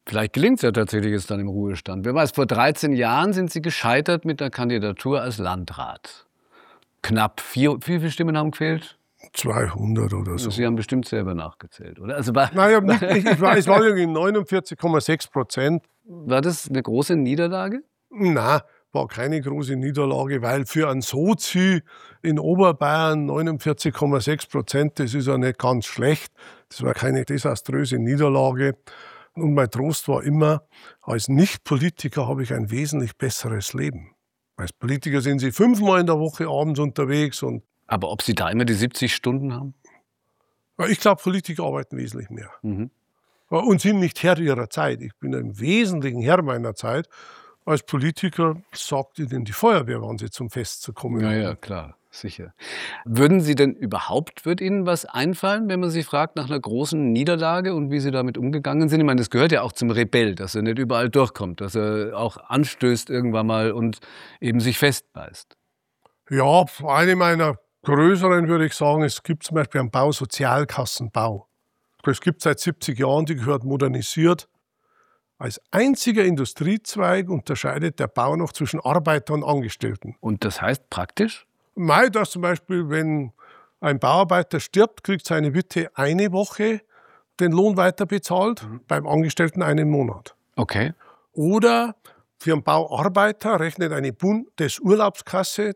Vielleicht gelingt es ja tatsächlich jetzt dann im Ruhestand. Wer weiß, vor 13 Jahren sind Sie gescheitert mit der Kandidatur als Landrat. Knapp wie viele Stimmen haben gefehlt? 200 oder so. Sie haben bestimmt selber nachgezählt, oder? Also Nein, es war irgendwie 49,6%. war das eine große Niederlage? Nein, war keine große Niederlage, weil für einen Sozi in Oberbayern 49,6%, das ist ja nicht ganz schlecht. Das war keine desaströse Niederlage. Und mein Trost war immer, als Nicht-Politiker habe ich ein wesentlich besseres Leben. Als Politiker sind Sie 5-mal in der Woche abends unterwegs. Aber ob Sie da immer die 70 Stunden haben? Ich glaube, Politiker arbeiten wesentlich mehr. Mhm. Und sind nicht Herr ihrer Zeit. Ich bin im Wesentlichen Herr meiner Zeit. Als Politiker sagt Ihnen die Feuerwehr, wann Sie zum Fest zu kommen haben. Ja, klar, sicher. Wird Ihnen was einfallen, wenn man Sie fragt nach einer großen Niederlage und wie Sie damit umgegangen sind? Ich meine, das gehört ja auch zum Rebell, dass er nicht überall durchkommt, dass er auch anstößt irgendwann mal und eben sich festbeißt. Ja, eine meiner größeren, würde ich sagen, es gibt zum Beispiel einen Sozialkassenbau. Das gibt es seit 70 Jahren, die gehört modernisiert. Als einziger Industriezweig unterscheidet der Bau noch zwischen Arbeiter und Angestellten. Und das heißt praktisch? Dass zum Beispiel, wenn ein Bauarbeiter stirbt, kriegt seine Witwe eine Woche den Lohn weiterbezahlt, beim Angestellten einen Monat. Okay. Oder für einen Bauarbeiter rechnet eine Bundesurlaubskasse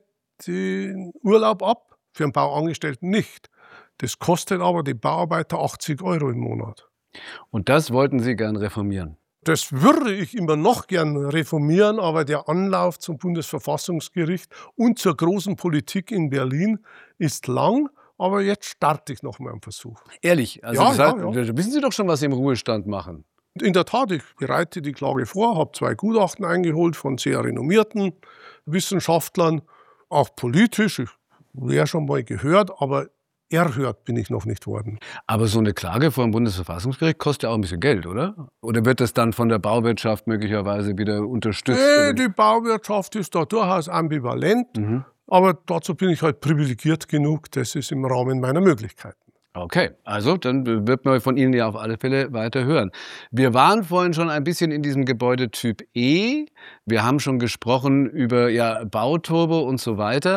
den Urlaub ab, für einen Bauangestellten nicht. Das kostet aber den Bauarbeiter 80 € im Monat. Und das wollten Sie gern reformieren? Das würde ich immer noch gern reformieren, aber der Anlauf zum Bundesverfassungsgericht und zur großen Politik in Berlin ist lang. Aber jetzt starte ich noch mal einen Versuch. Ehrlich? Also Ja. wissen Sie doch schon, was Sie im Ruhestand machen. In der Tat, ich bereite die Klage vor, habe 2 Gutachten eingeholt von sehr renommierten Wissenschaftlern, auch politisch. Ich wäre schon mal gehört, aber erhört bin ich noch nicht worden. Aber so eine Klage vor dem Bundesverfassungsgericht kostet ja auch ein bisschen Geld, oder? Oder wird das dann von der Bauwirtschaft möglicherweise wieder unterstützt? Die Bauwirtschaft ist da durchaus ambivalent, aber dazu bin ich halt privilegiert genug, das ist im Rahmen meiner Möglichkeiten. Okay, also dann wird man von Ihnen ja auf alle Fälle weiter hören. Wir waren vorhin schon ein bisschen in diesem Gebäudetyp E. Wir haben schon gesprochen über Bauturbo und so weiter.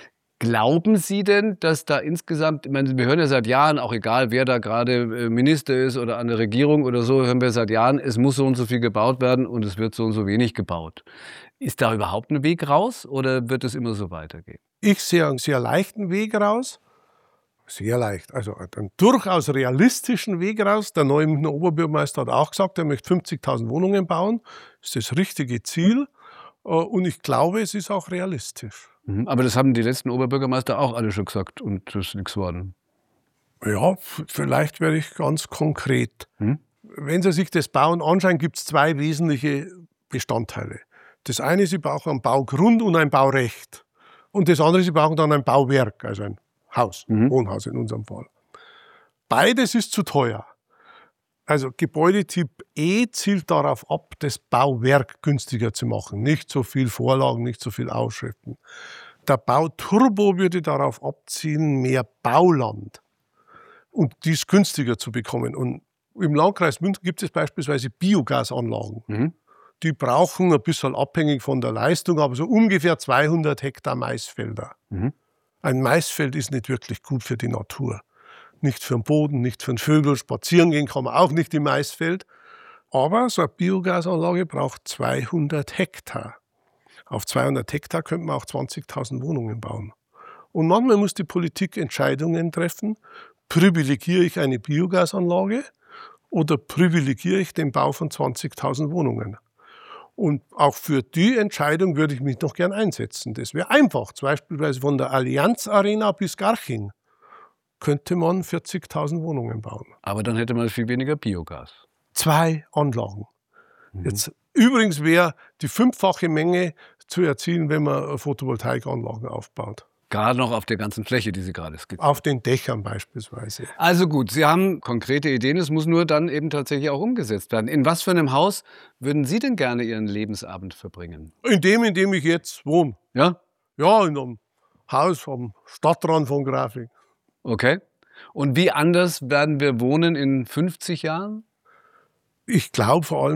Glauben Sie denn, dass da insgesamt, ich meine, wir hören ja seit Jahren, auch egal wer da gerade Minister ist oder an der Regierung oder so, hören wir seit Jahren, es muss so und so viel gebaut werden und es wird so und so wenig gebaut. Ist da überhaupt ein Weg raus oder wird es immer so weitergehen? Ich sehe einen sehr leichten Weg raus. Sehr leicht, also einen durchaus realistischen Weg raus. Der neue Münchner Oberbürgermeister hat auch gesagt, er möchte 50.000 Wohnungen bauen. Das ist das richtige Ziel und ich glaube, es ist auch realistisch. Aber das haben die letzten Oberbürgermeister auch alle schon gesagt und das ist nichts geworden. Ja, vielleicht werde ich ganz konkret. Wenn Sie sich das Bauen anschauen, gibt es 2 wesentliche Bestandteile. Das eine, Sie brauchen ein Baugrund und ein Baurecht. Und das andere, Sie brauchen dann ein Bauwerk, also ein Haus, Wohnhaus in unserem Fall. Beides ist zu teuer. Also Gebäudetyp E zielt darauf ab, das Bauwerk günstiger zu machen. Nicht so viel Vorlagen, nicht so viel Ausschriften. Der Bauturbo würde darauf abzielen, mehr Bauland und dies günstiger zu bekommen. Und im Landkreis München gibt es beispielsweise Biogasanlagen. Die brauchen ein bisschen abhängig von der Leistung, aber so ungefähr 200 Hektar Maisfelder. Ein Maisfeld ist nicht wirklich gut für die Natur. Nicht für den Boden, nicht für den Vögel. Spazieren gehen kann man auch nicht im Maisfeld. Aber so eine Biogasanlage braucht 200 Hektar. Auf 200 Hektar könnte man auch 20.000 Wohnungen bauen. Und manchmal muss die Politik Entscheidungen treffen. Privilegiere ich eine Biogasanlage oder privilegiere ich den Bau von 20.000 Wohnungen? Und auch für die Entscheidung würde ich mich noch gern einsetzen. Das wäre einfach. Beispielsweise von der Allianz Arena bis Garching könnte man 40.000 Wohnungen bauen. Aber dann hätte man viel weniger Biogas. 2 Anlagen. Jetzt, übrigens wäre die 5-fache Menge zu erzielen, wenn man Photovoltaikanlagen aufbaut. Gerade noch auf der ganzen Fläche, die Sie gerade skizzieren. Auf den Dächern beispielsweise. Also gut, Sie haben konkrete Ideen, es muss nur dann eben tatsächlich auch umgesetzt werden. In was für einem Haus würden Sie denn gerne Ihren Lebensabend verbringen? In dem ich jetzt wohne. Ja? Ja, in einem Haus am Stadtrand von Grafing. Okay. Und wie anders werden wir wohnen in 50 Jahren? Ich glaube vor allem,